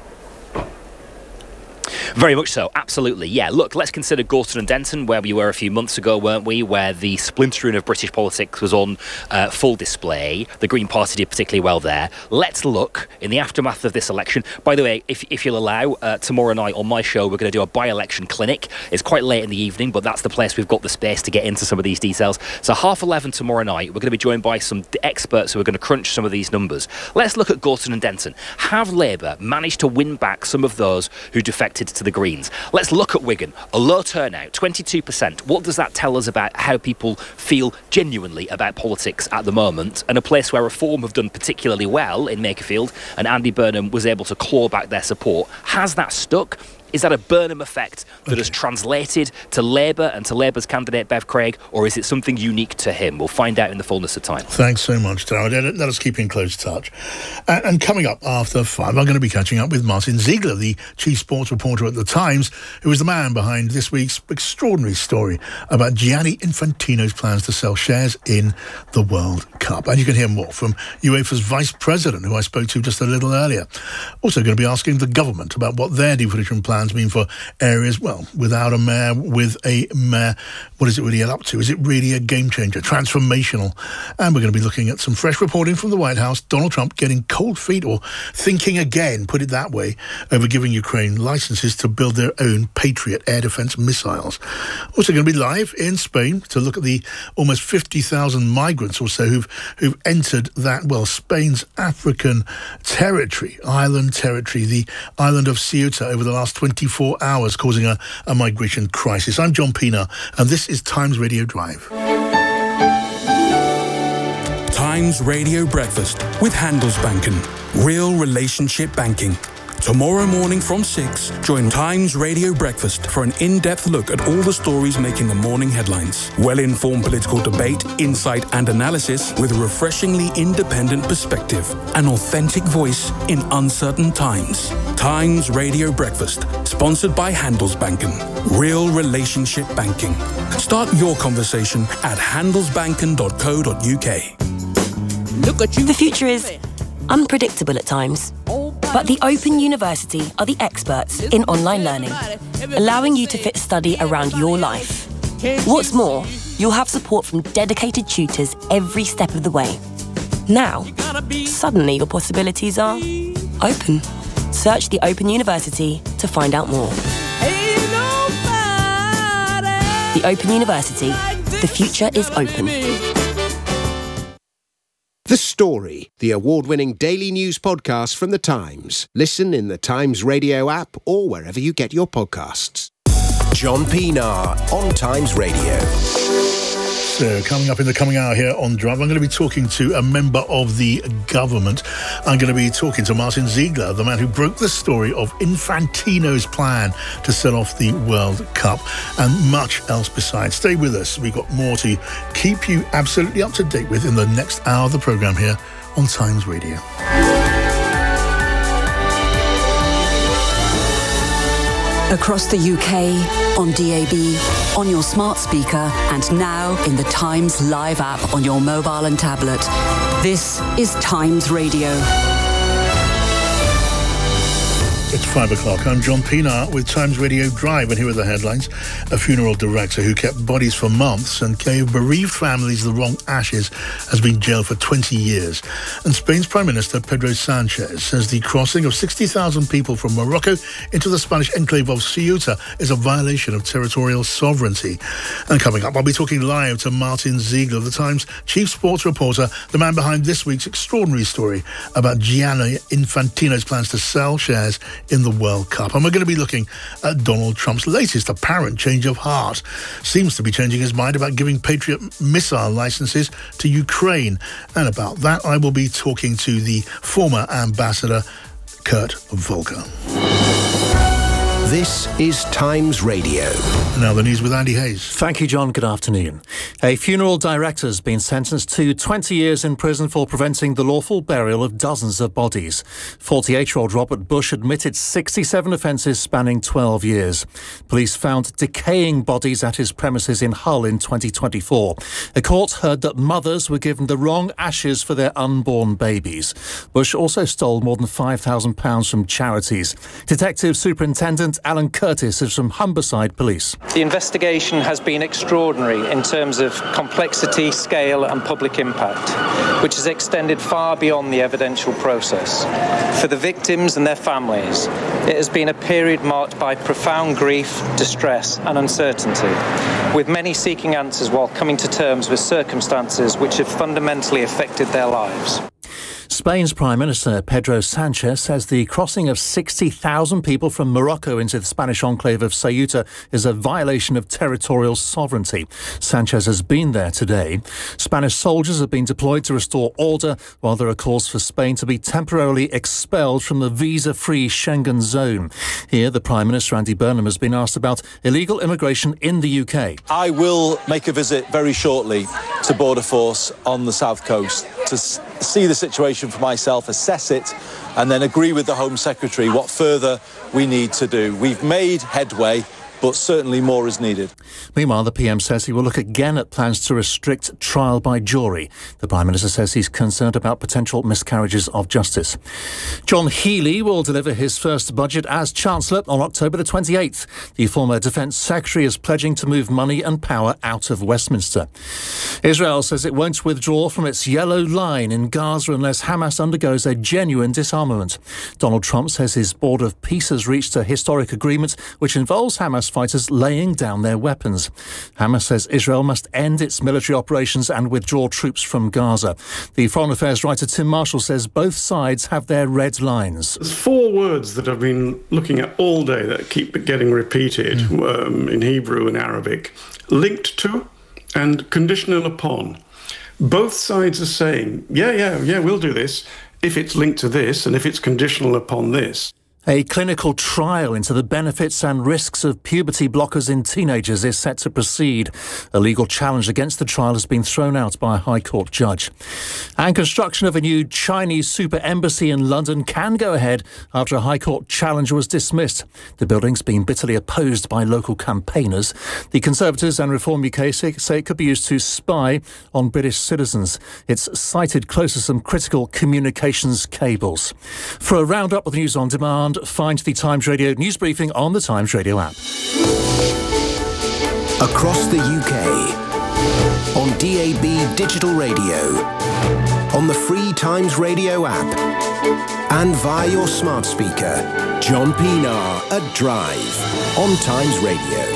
Very much so, absolutely. Yeah, look, let's consider Gorton and Denton, where we were a few months ago, weren't we, where the splintering of British politics was on full display. The Green Party did particularly well there. Let's look in the aftermath of this election. By the way, if you'll allow, tomorrow night on my show, we're going to do a by-election clinic. It's quite late in the evening, but that's the place we've got the space to get into some of these details. So 11:30 tomorrow night, we're going to be joined by some experts who are going to crunch some of these numbers. Let's look at Gorton and Denton. Have Labour managed to win back some of those who defected to the the Greens. Let's look at Wigan. A low turnout, 22%. What does that tell us about how people feel genuinely about politics at the moment? And a place where Reform have done particularly well in Makerfield, and Andy Burnham was able to claw back their support. Has that stuck? Is that a Burnham effect that has translated to Labour and to Labour's candidate Bev Craig, or is it something unique to him? We'll find out in the fullness of time. Thanks so much, Darragh. Let us keep in close touch. And coming up after 5, I'm going to be catching up with Martin Ziegler, the chief sports reporter at The Times, who is the man behind this week's extraordinary story about Gianni Infantino's plans to sell shares in the World Cup. And you can hear more from UEFA's vice president, who I spoke to just a little earlier. Also going to be asking the government about what their devolution plans mean for areas, well, without a mayor, with a mayor. What is it really up to? Is it really a game changer, transformational? And we're going to be looking at some fresh reporting from the White House. Donald Trump getting cold feet, or thinking again, put it that way, over giving Ukraine licenses to build their own Patriot air defense missiles. Also going to be live in Spain to look at the almost 50,000 migrants or so who've entered that, well, Spain's African territory, island territory, the island of Ceuta, over the last 24 hours, causing a migration crisis. I'm John Pienaar, and this is Times Radio Drive. Times Radio Breakfast with Handelsbanken. Real relationship banking. Tomorrow morning from 6, join Times Radio Breakfast for an in-depth look at all the stories making the morning headlines. Well-informed political debate, insight and analysis with a refreshingly independent perspective. An authentic voice in uncertain times. Times Radio Breakfast, sponsored by Handelsbanken. Real relationship banking. Start your conversation at handelsbanken.co.uk. Look at you. The future is unpredictable at times. But the Open University are the experts in online learning, allowing you to fit study around your life. What's more, you'll have support from dedicated tutors every step of the way. Now, suddenly your possibilities are open. Search the Open University to find out more. The Open University. The future is open. The Story, the award-winning daily news podcast from The Times. Listen in the Times Radio app or wherever you get your podcasts. John Pienaar on Times Radio. So, coming up in the coming hour here on Drive, I'm going to be talking to a member of the government. I'm going to be talking to Martin Ziegler, the man who broke the story of Infantino's plan to sell off the World Cup, and much else besides. Stay with us. We've got more to keep you absolutely up to date with in the next hour of the programme here on Times Radio. Across the UK, on DAB, on your smart speaker, and now in the Times Live app on your mobile and tablet. This is Times Radio. It's 5 o'clock. I'm John Pienaar with Times Radio Drive, and here are the headlines. A funeral director who kept bodies for months and gave bereaved families the wrong ashes has been jailed for 20 years. And Spain's Prime Minister Pedro Sanchez says the crossing of 60,000 people from Morocco into the Spanish enclave of Ceuta is a violation of territorial sovereignty. And coming up, I'll be talking live to Martin Ziegler, the Times chief sports reporter, the man behind this week's extraordinary story about Gianni Infantino's plans to sell shares in the World Cup. And we're going to be looking at Donald Trump's latest apparent change of heart. Seems to be changing his mind about giving Patriot missile licenses to Ukraine. And about that, I will be talking to the former ambassador, Kurt Volker. This is Times Radio. Now the news with Andy Hayes. Thank you, John. Good afternoon. A funeral director has been sentenced to 20 years in prison for preventing the lawful burial of dozens of bodies. 48-year-old Robert Bush admitted 67 offences spanning 12 years. Police found decaying bodies at his premises in Hull in 2024. A court heard that mothers were given the wrong ashes for their unborn babies. Bush also stole more than £5,000 from charities. Detective Superintendent Alan Curtis is from Humberside Police. The investigation has been extraordinary in terms of complexity, scale and public impact, which has extended far beyond the evidential process. For the victims and their families, it has been a period marked by profound grief, distress and uncertainty, with many seeking answers while coming to terms with circumstances which have fundamentally affected their lives. Spain's Prime Minister Pedro Sanchez says the crossing of 60,000 people from Morocco into the Spanish enclave of Ceuta is a violation of territorial sovereignty. Sanchez has been there today. Spanish soldiers have been deployed to restore order, while there are calls for Spain to be temporarily expelled from the visa-free Schengen zone. Here, the Prime Minister, Andy Burnham, has been asked about illegal immigration in the UK. I will make a visit very shortly to Border Force on the south coast to see the situation for myself, assess it, and then agree with the Home Secretary what further we need to do. We've made headway, but certainly more is needed. Meanwhile, the PM says he will look again at plans to restrict trial by jury. The Prime Minister says he's concerned about potential miscarriages of justice. John Healey will deliver his first budget as Chancellor on October the 28th. The former Defence Secretary is pledging to move money and power out of Westminster. Israel says it won't withdraw from its yellow line in Gaza unless Hamas undergoes a genuine disarmament. Donald Trump says his Board of Peace has reached a historic agreement which involves Hamas fighters laying down their weapons. Hamas says Israel must end its military operations and withdraw troops from Gaza. The Foreign Affairs writer Tim Marshall says both sides have their red lines. There's four words that I've been looking at all day that keep getting repeated in Hebrew and Arabic: linked to and conditional upon. Both sides are saying, yeah, we'll do this if it's linked to this and if it's conditional upon this. A clinical trial into the benefits and risks of puberty blockers in teenagers is set to proceed. A legal challenge against the trial has been thrown out by a High Court judge. And construction of a new Chinese super embassy in London can go ahead after a High Court challenge was dismissed. The building's been bitterly opposed by local campaigners. The Conservatives and Reform UK say it could be used to spy on British citizens. It's sited close to some critical communications cables. For a roundup of the news on demand, find the Times Radio news briefing on the Times Radio app. Across the UK, on DAB digital radio, on the free Times Radio app, and via your smart speaker, John Pienaar at Drive on Times Radio.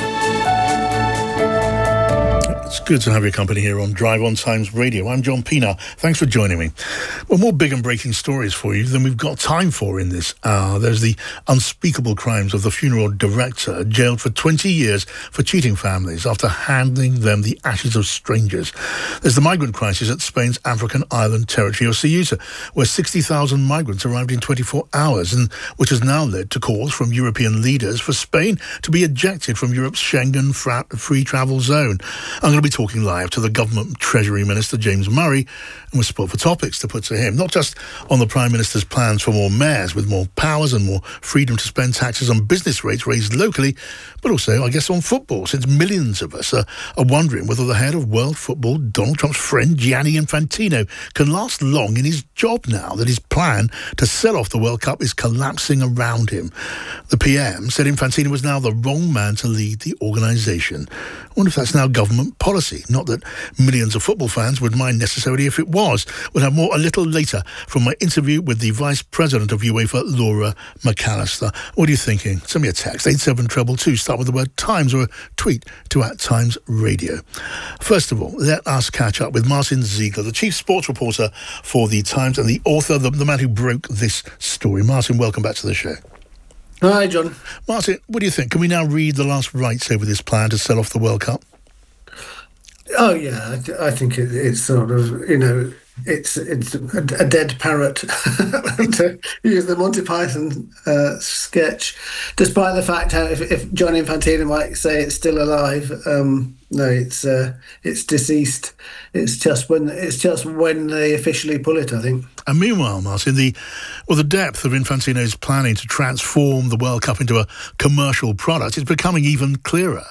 It's good to have your company here on Drive on Times Radio. I'm John Pienaar. Thanks for joining me. Well, more big and breaking stories for you than we've got time for in this hour. There's the unspeakable crimes of the funeral director, jailed for 20 years for cheating families after handing them the ashes of strangers. There's the migrant crisis at Spain's African island territory of Ceuta, where 60,000 migrants arrived in 24 hours, and which has now led to calls from European leaders for Spain to be ejected from Europe's Schengen free travel zone. I'm going to be talking live to the Government Treasury Minister, James Murray, and we're spot for topics to put to him, not just on the Prime Minister's plans for more mayors with more powers and more freedom to spend taxes on business rates raised locally, but also, I guess, on football, since millions of us are wondering whether the head of world football, Donald Trump's friend, Gianni Infantino, can last long in his job now that his plan to sell off the World Cup is collapsing around him. The PM said Infantino was now the wrong man to lead the organisation. I wonder if that's now government policy. Not that millions of football fans would mind necessarily if it was. We'll have more a little later from my interview with the Vice President of UEFA, Laura McAllister. What are you thinking? Send me a text, 87222. Start with the word Times or a tweet to @TimesRadio. First of all, let us catch up with Martin Ziegler, the Chief Sports Reporter for The Times and the author, the man who broke this story. Martin, welcome back to the show. Hi, John. Martin, what do you think? Can we now read the last rites over this plan to sell off the World Cup? Oh, yeah. I think it's sort of, it's a dead parrot, to use the Monty Python sketch, despite the fact how if Gianni Infantino might say it's still alive, no, it's deceased. It's just when they officially pull it, I think. And meanwhile, Martin, the depth of Infantino's planning to transform the World Cup into a commercial product is becoming even clearer.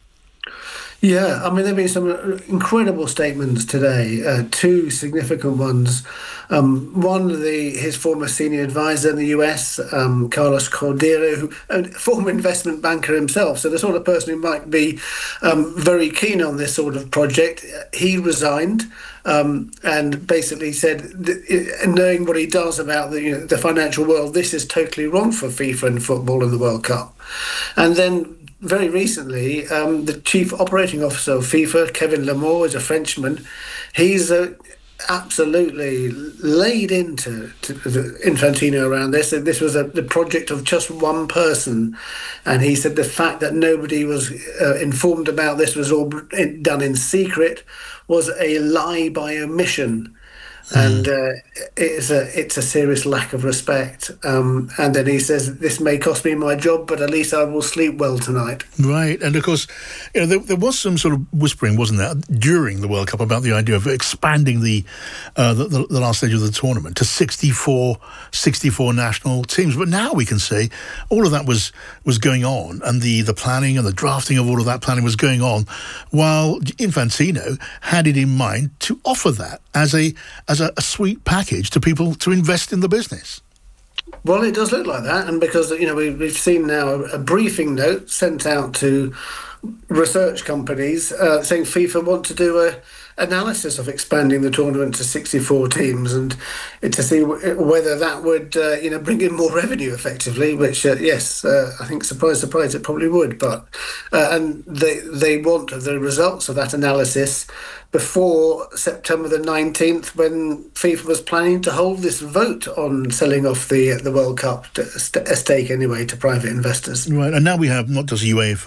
Yeah, I mean, there have been some incredible statements today, two significant ones. One, his former senior advisor in the US, Carlos Cordero, a former investment banker himself, so the sort of person who might be very keen on this sort of project. He resigned and basically said, knowing what he does about the financial world, this is totally wrong for FIFA and football and the World Cup. And then very recently, the chief operating officer of FIFA, Kevin Lamore, is a Frenchman. He's absolutely laid into Infantino around this. This was the project of just one person, and he said the fact that nobody was informed about this, was all done in secret, was a lie by omission. And it's a serious lack of respect. And then he says, this may cost me my job, but at least I will sleep well tonight. Right. And of course, there was some sort of whispering, wasn't there, during the World Cup about the idea of expanding the last stage of the tournament to 64 national teams. But now we can say all of that was going on, and the planning and the drafting of all of that planning was going on, while Infantino had it in mind to offer that as a sweet package to people to invest in the business. Well, it does look like that, and because we've seen now a briefing note sent out to research companies saying FIFA want to do a analysis of expanding the tournament to 64 teams, and to see whether that would bring in more revenue effectively, which yes, I think surprise it probably would, but and they want the results of that analysis before September the 19th, when FIFA was planning to hold this vote on selling off the World Cup, a stake anyway, to private investors. Right, and now we have not just UEFA,